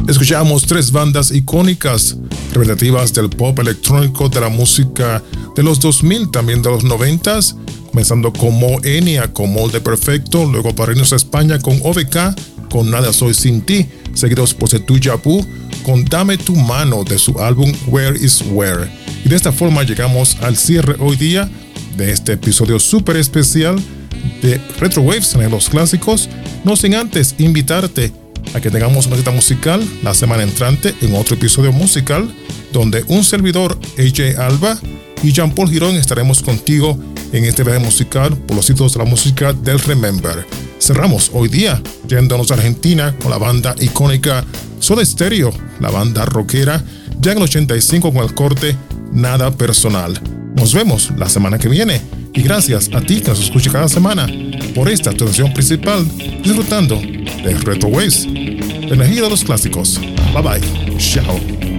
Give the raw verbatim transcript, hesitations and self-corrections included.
Escuchamos tres bandas icónicas, representativas del pop electrónico, de la música de los dos mil, también de los noventa, comenzando con Mo Enya con Molde Perfecto, luego para irnos a España con O V K, con Nada Soy Sin Ti, seguidos por Setu Yapu, con Dame Tu Mano de su álbum Where Is Where. Y de esta forma llegamos al cierre hoy día de este episodio súper especial de Retro Waves en los clásicos, no sin antes invitarte a que tengamos una cita musical la semana entrante en otro episodio musical donde un servidor, A J Alba y Jean Paul Girón estaremos contigo en este viaje musical por los sitios de la música del Remember. Cerramos hoy día yéndonos a Argentina con la banda icónica Soda Stereo, la banda rockera, ya en el ochenta y cinco con el corte Nada Personal. Nos vemos la semana que viene y gracias a ti que nos escucha cada semana por esta actuación principal, disfrutando de Retro Waves, la energía de los clásicos. Bye bye, chao.